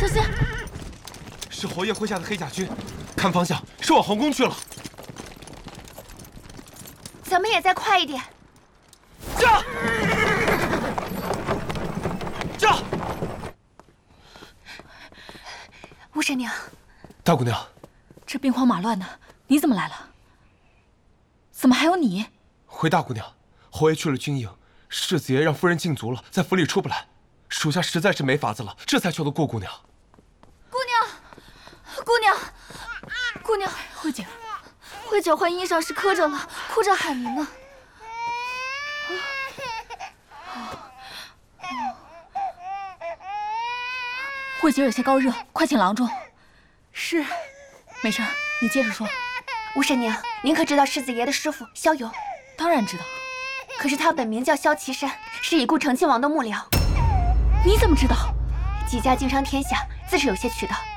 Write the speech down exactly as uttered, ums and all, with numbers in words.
小心！ 是侯爷麾下的黑甲军，看方向是往皇宫去了。 咱们也再快一点。 驾！驾！ 巫神娘， 大姑娘， 这兵荒马乱的，你怎么来了？怎么还有你？ 回大姑娘，侯爷去了军营，世子爷让夫人禁足了，在府里出不来，属下实在是没法子了，这才求的顾姑娘。 姑娘，姑娘，姑娘， 慧姐， 慧脚踝衣上是磕着了，哭着喊您呢。 慧姐有些高热，快请郎中。 是， 没事，你接着说。 巫神娘，您可知道世子爷的师傅萧游？ 当然知道。 可是他本名叫萧岐山，是已故成亲王的幕僚。 你怎么知道？ 几家经商天下，自是有些渠道。